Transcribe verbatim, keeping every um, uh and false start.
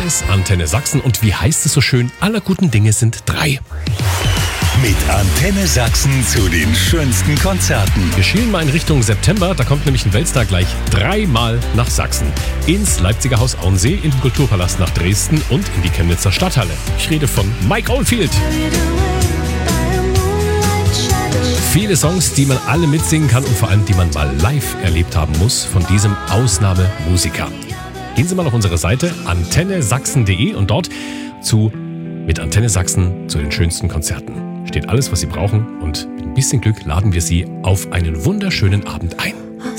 ist Antenne Sachsen und wie heißt es so schön, aller guten Dinge sind drei. Mit Antenne Sachsen zu den schönsten Konzerten. Wir schielen mal in Richtung September, da kommt nämlich ein Weltstar gleich dreimal nach Sachsen. Ins Leipziger Haus Auensee, in den Kulturpalast nach Dresden und in die Chemnitzer Stadthalle. Ich rede von Mike Oldfield. Viele Songs, die man alle mitsingen kann und vor allem, die man mal live erlebt haben muss von diesem Ausnahmemusiker. Gehen Sie mal auf unsere Seite antenne sachsen punkt de und dort zu mit Antenne Sachsen zu den schönsten Konzerten. Steht alles, was Sie brauchen und mit ein bisschen Glück laden wir Sie auf einen wunderschönen Abend ein.